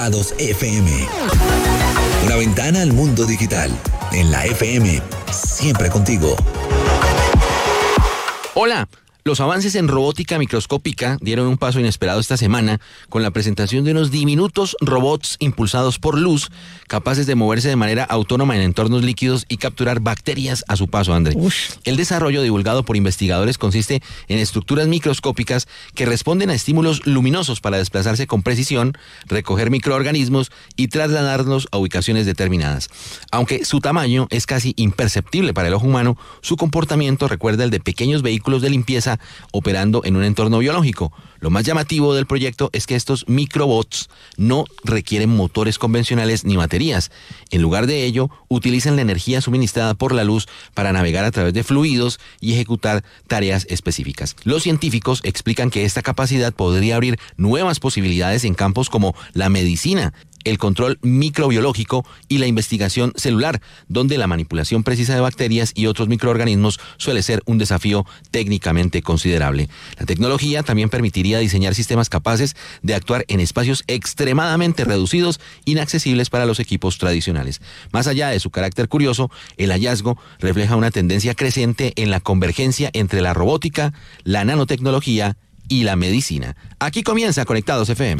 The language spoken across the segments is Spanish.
Conectados FM. Una ventana al mundo digital. En la FM, siempre contigo. Hola. Los avances en robótica microscópica dieron un paso inesperado esta semana con la presentación de unos diminutos robots impulsados por luz, capaces de moverse de manera autónoma en entornos líquidos y capturar bacterias a su paso, André. El desarrollo divulgado por investigadores consiste en estructuras microscópicas que responden a estímulos luminosos para desplazarse con precisión, recoger microorganismos y trasladarlos a ubicaciones determinadas. Aunque su tamaño es casi imperceptible para el ojo humano, su comportamiento recuerda el de pequeños vehículos de limpieza operando en un entorno biológico. Lo más llamativo del proyecto es que estos microbots no requieren motores convencionales ni baterías. En lugar de ello, utilizan la energía suministrada por la luz para navegar a través de fluidos y ejecutar tareas específicas. Los científicos explican que esta capacidad podría abrir nuevas posibilidades en campos como la medicina, el control microbiológico y la investigación celular, donde la manipulación precisa de bacterias y otros microorganismos suele ser un desafío técnicamente considerable. La tecnología también permitiría diseñar sistemas capaces de actuar en espacios extremadamente reducidos, inaccesibles para los equipos tradicionales. Más allá de su carácter curioso, el hallazgo refleja una tendencia creciente en la convergencia entre la robótica, la nanotecnología y la medicina. Aquí comienza Conectados FM.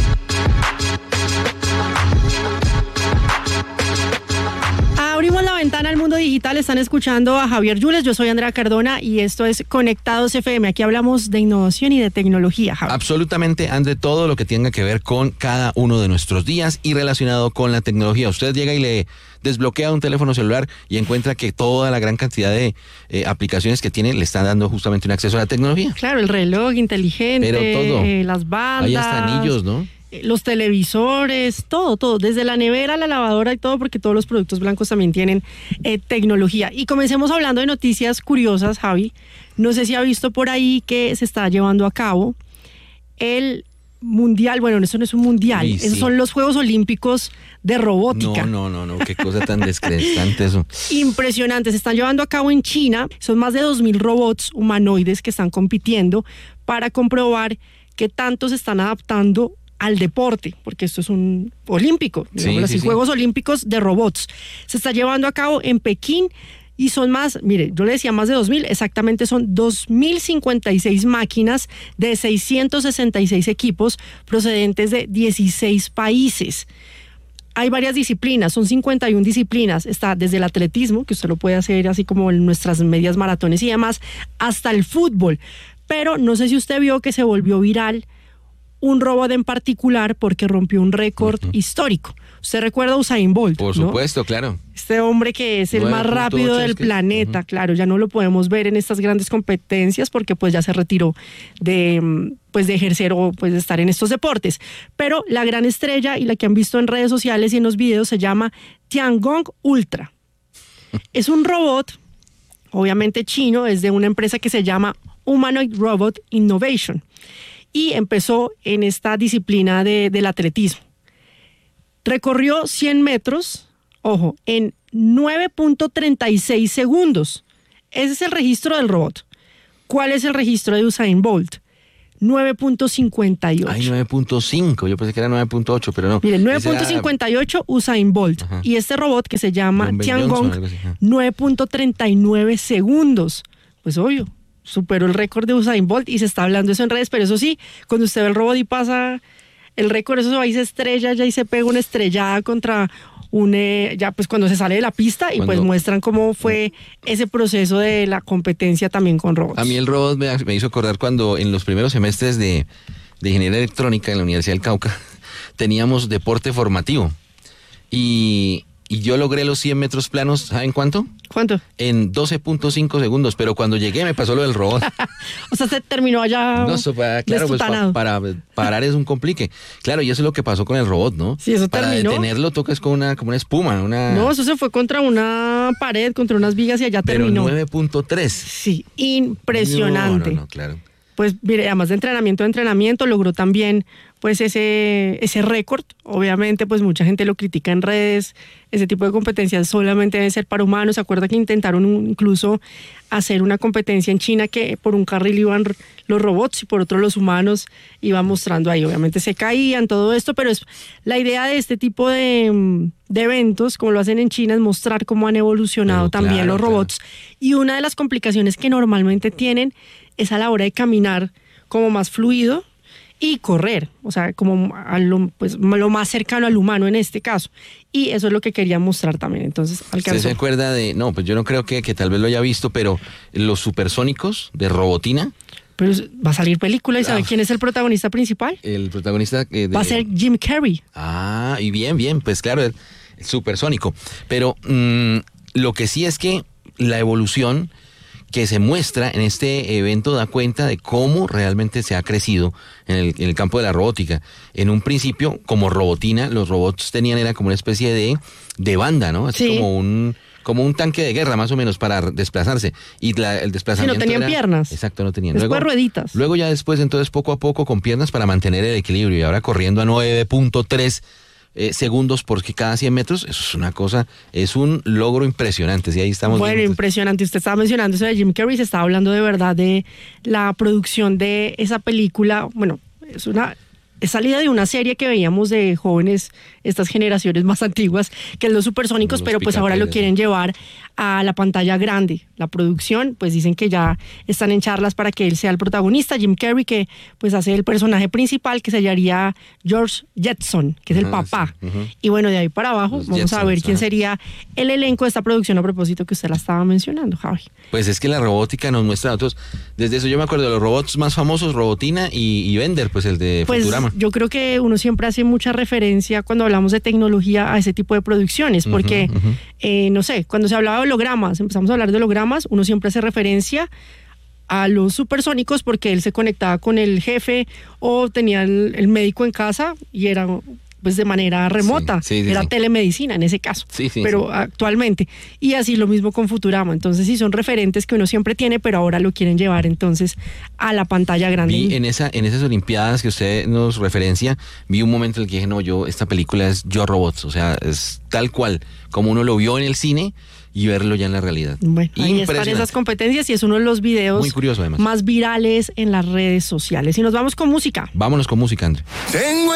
Abrimos la ventana al mundo digital, están escuchando a Javier Yules, yo soy Andrea Cardona y esto es Conectados FM. Aquí hablamos de innovación y de tecnología, Javier. Absolutamente, André, todo lo que tenga que ver con cada uno de nuestros días y relacionado con la tecnología. Usted llega y le desbloquea un teléfono celular y encuentra que toda la gran cantidad de aplicaciones que tiene le están dando justamente un acceso a la tecnología. Claro, el reloj inteligente, pero todo. Las bandas. Hay hasta anillos, ¿no? Los televisores, todo, desde la nevera a la lavadora y todo, porque todos los productos blancos también tienen tecnología. Y comencemos hablando de noticias curiosas, Javi. No sé si ha visto por ahí que se está llevando a cabo el mundial, bueno, eso no es un mundial, sí. Esos son los Juegos Olímpicos de robótica. No, qué cosa tan descrestante eso. Impresionante, se están llevando a cabo en China, son más de 2,000 robots humanoides que están compitiendo para comprobar qué tanto se están adaptando al deporte, porque esto es un olímpico, sí. Juegos Olímpicos de robots. Se está llevando a cabo en Pekín y son más, mire, yo le decía más de 2,000, exactamente son 2,056 máquinas de 666 equipos procedentes de 16 países. Hay varias disciplinas, son 51 disciplinas, está desde el atletismo, que usted lo puede hacer así como en nuestras medias maratones y demás, hasta el fútbol. Pero no sé si usted vio que se volvió viral un robot en particular porque rompió un récord histórico. Usted recuerda a Usain Bolt, por supuesto, ¿no? Claro. Este hombre que es el más rápido del planeta, claro, ya no lo podemos ver en estas grandes competencias porque pues ya se retiró de ejercer o pues de estar en estos deportes. Pero la gran estrella y la que han visto en redes sociales y en los videos se llama Tiangong Ultra. Es un robot, obviamente chino, es de una empresa que se llama Humanoid Robot Innovation. Y empezó en esta disciplina del atletismo. Recorrió 100 metros, ojo, en 9.36 segundos. Ese es el registro del robot. ¿Cuál es el registro de Usain Bolt? 9.58. Ay, 9.5, yo pensé que era 9.8, pero no. Miren, 9.58 Usain Bolt. Ajá. Y este robot que se llama Tiangong, 9.39 segundos. Pues obvio, superó el récord de Usain Bolt y se está hablando eso en redes, pero eso sí, cuando usted ve el robot y pasa el récord, eso ahí se estrella ya y se pega una estrellada contra ya pues cuando se sale de la pista y pues muestran cómo fue ese proceso de la competencia también con robots. A mí el robot me hizo acordar cuando en los primeros semestres de ingeniería electrónica en la Universidad del Cauca teníamos deporte formativo y yo logré los 100 metros planos, ¿saben cuánto? ¿Cuánto? En 12.5 segundos, pero cuando llegué me pasó lo del robot. O sea, se terminó allá. No, claro, pues para parar es un complique. Claro, y eso es lo que pasó con el robot, ¿no? Sí, eso para terminó. Para detenerlo tocas como una espuma. No, eso se fue contra una pared, contra unas vigas y allá terminó. Pero 9.3. Sí, impresionante. No, claro. Pues mire, además de entrenamiento, logró también pues ese récord. Obviamente pues mucha gente lo critica en redes, ese tipo de competencias solamente deben ser para humanos. ¿Se acuerda que intentaron incluso hacer una competencia en China que por un carril iban los robots y por otro los humanos, iban mostrando ahí? Obviamente se caían, todo esto, pero la idea de este tipo de eventos, como lo hacen en China, es mostrar cómo han evolucionado también los robots. Y una de las complicaciones que normalmente tienen es a la hora de caminar como más fluido y correr, o sea, como lo más cercano al humano en este caso. Y eso es lo que quería mostrar también. Entonces, alcanzó. ¿Usted se acuerda de...? No, pues yo no creo que tal vez lo haya visto, pero los supersónicos de Robotina. Pero va a salir película, ¿y sabe quién es el protagonista principal? El protagonista... va a ser Jim Carrey. Ah, y bien, pues claro, el supersónico. Pero lo que sí es que la evolución que se muestra en este evento da cuenta de cómo realmente se ha crecido en el campo de la robótica. En un principio, como Robotina, los robots era como una especie de banda, ¿no? Así sí. como un tanque de guerra, más o menos, para desplazarse. Y el desplazamiento sí, no tenían piernas. Exacto, no tenían. Después rueditas. Luego ya después, entonces, poco a poco, con piernas para mantener el equilibrio. Y ahora corriendo a 9.3 segundos por cada 100 metros, eso es una cosa, es un logro impresionante. Sí, ahí estamos. Bueno, viendo. Impresionante. Usted estaba mencionando eso de Jim Carrey, se estaba hablando de verdad de la producción de esa película. Bueno, es salida de una serie que veíamos de jóvenes, estas generaciones más antiguas, que es Los Supersónicos, pero pues ahora lo quieren llevar a la pantalla grande. La producción, pues dicen que ya están en charlas para que él sea el protagonista. Jim Carrey, que pues hace el personaje principal, que se llamaría George Jetson, que es el papá. Sí. Y bueno, de ahí para abajo vamos Jetsons, a ver quién sería el elenco de esta producción, a propósito que usted la estaba mencionando, Javi. Pues es que la robótica nos muestra a nosotros, desde eso yo me acuerdo de los robots más famosos, Robotina y Bender, pues el de Futurama. Yo creo que uno siempre hace mucha referencia cuando hablamos de tecnología a ese tipo de producciones, porque, no sé, cuando se hablaba de hologramas, empezamos a hablar de hologramas, uno siempre hace referencia a los supersónicos porque él se conectaba con el jefe o tenía el médico en casa y era pues de manera remota, era telemedicina en ese caso, pero actualmente, y así lo mismo con Futurama. Entonces sí son referentes que uno siempre tiene, pero ahora lo quieren llevar entonces a la pantalla grande. Vi en esas Olimpiadas que usted nos referencia, vi un momento en el que dije, no, esta película es Yo Robots, o sea, es tal cual como uno lo vio en el cine y verlo ya en la realidad. Bueno, ahí están esas competencias y es uno de los videos muy curioso, además, más virales en las redes sociales. Y nos vamos con música. Vámonos con música, André.